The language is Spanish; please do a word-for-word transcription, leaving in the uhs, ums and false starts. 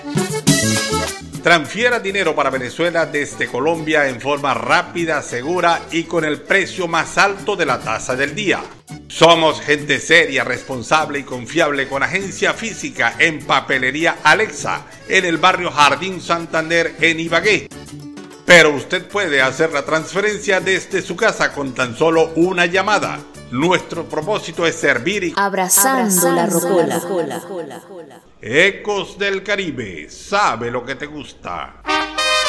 Transfiera dinero para Venezuela desde Colombia en forma rápida, segura y con el precio más alto de la tasa del día. Somos gente seria, responsable y confiable con agencia física en Papelería Alexa, en el barrio Jardín Santander, en Ibagué. Pero usted puede hacer la transferencia desde su casa con tan solo una llamada. Nuestro propósito es servir y... Abrazando, Abrazando la rocola. Ecos del Caribe, sabe lo que te gusta.